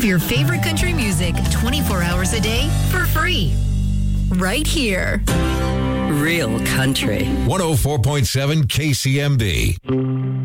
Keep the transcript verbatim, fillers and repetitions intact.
of your favorite country music twenty-four hours a day for free. Right here. Real country. one oh four point seven K C M B.